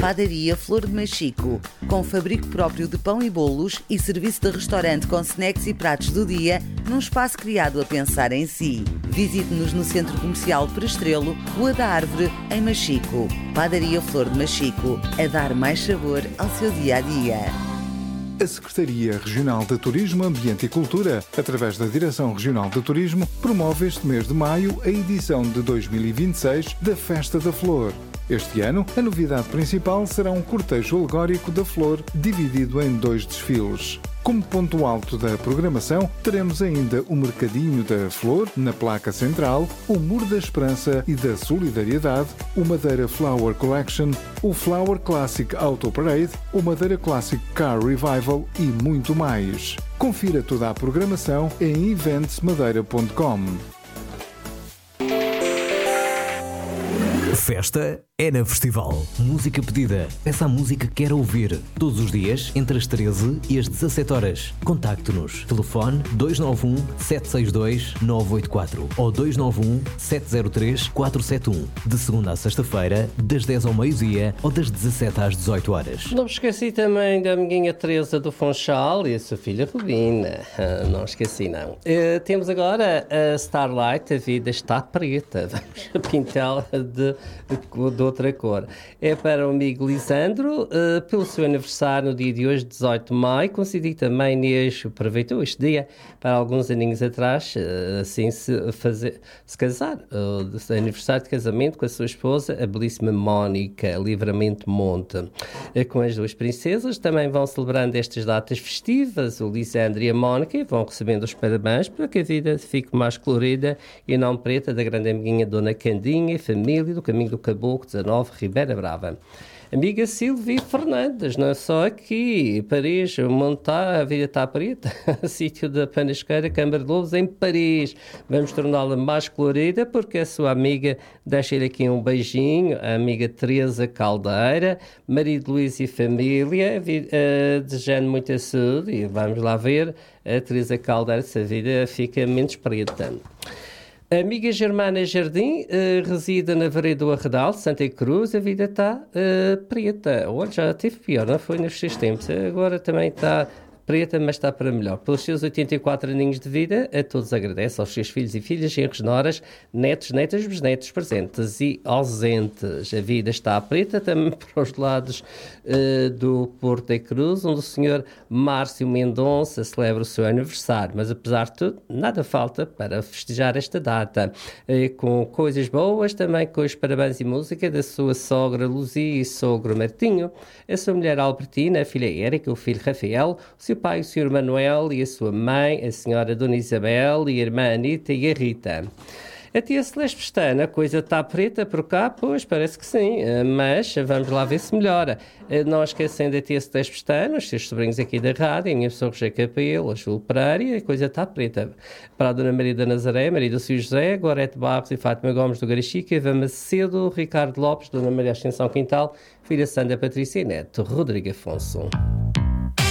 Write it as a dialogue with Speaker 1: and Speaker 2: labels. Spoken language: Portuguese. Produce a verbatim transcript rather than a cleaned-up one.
Speaker 1: Padaria Flor de Machico, com fabrico próprio de pão e bolos e serviço de restaurante com snacks e pratos do dia, num espaço criado a pensar em si. Visite-nos no Centro Comercial Prestrelo, Rua da Árvore, em Machico. Padaria Flor de Machico, a dar mais sabor ao seu dia-a-dia.
Speaker 2: A Secretaria Regional de Turismo, Ambiente e Cultura, através da Direção Regional de Turismo, promove este mês de maio a edição de dois mil e vinte e seis da Festa da Flor. Este ano, a novidade principal será um cortejo alegórico da flor, dividido em dois desfiles. Como ponto alto da programação, teremos ainda o Mercadinho da Flor, na placa central, o Muro da Esperança e da Solidariedade, o Madeira Flower Collection, o Flower Classic Auto Parade, o Madeira Classic Car Revival e muito mais. Confira toda a programação em eventos madeira ponto com.
Speaker 3: Festa é na Festival. Música pedida. Peça a música que quer ouvir. Todos os dias, entre as treze e as dezassete horas. Contacte-nos. Telefone dois nove um, sete seis dois, nove oito quatro ou dois nove um, sete zero três, quatro sete um. De segunda a sexta-feira, das dez ao meio-dia ou das dezassete às dezoito horas.
Speaker 4: Não me esqueci também da amiguinha Teresa do Funchal e a sua filha Rubina. Não esqueci, não. Uh, temos agora a Starlight. A vida está preta. Vamos pintá-la de... de outra cor. É para o amigo Lisandro, uh, pelo seu aniversário no dia de hoje, dezoito de maio, concedi também neste, aproveitou este dia para alguns aninhos atrás, uh, assim se, fazer, se casar, uh, aniversário de casamento com a sua esposa, a belíssima Mónica Livramento Monte. Uh, com as duas princesas, também vão celebrando estas datas festivas, o Lisandro e a Mónica, e vão recebendo os parabéns para que a vida fique mais colorida e não preta, da grande amiguinha Dona Candinha e família do Caminho do Caboclo dezanove, Ribeira Brava. Amiga Silvia Fernandes, não é só aqui, Paris, Montar, a vida está preta, sítio da Panasqueira, Câmara de Lobos, em Paris. Vamos torná-la mais colorida porque a sua amiga, deixa-lhe aqui um beijinho, a amiga Teresa Caldeira, marido Luís e família, uh, desejando muita saúde, e vamos lá ver a Teresa Caldeira se a vida fica menos preta. A amiga Germana Jardim uh, reside na Vereda do Arredal, Santa Cruz. A vida está uh, preta. Olha, já teve pior, não foi nos seus tempos. Agora também está preta, mas está para melhor. Pelos seus oitenta e quatro aninhos de vida, a todos agradece, aos seus filhos e filhas, genros, noras, netos, netas, bisnetos, presentes e ausentes. A vida está preta também para os lados uh, do Porto da Cruz, onde o senhor Márcio Mendonça celebra o seu aniversário. Mas, apesar de tudo, nada falta para festejar esta data. Uh, com coisas boas, também com os parabéns e música da sua sogra Luzia e sogro Martinho, a sua mulher Albertina, a filha Érica, o filho Rafael, o seu pai, o senhor Manuel, e a sua mãe, a senhora Dona Isabel, e a irmã Anita e a Rita. A tia Celeste Pestana, a coisa está preta por cá? Pois, parece que sim, mas vamos lá ver se melhora. Não esquecendo a tia Celeste Pestana, os seus sobrinhos aqui da rádio, a minha pessoa José Capelo, a Júlio Pereira, a coisa está preta. Para a Dona Maria da Nazaré, Maria do Cio José, Gorete Barros e Fátima Gomes do Garachica, Eva Macedo, Ricardo Lopes, Dona Maria Ascensão Quintal, filha Sandra Patrícia e neto Rodrigo Afonso.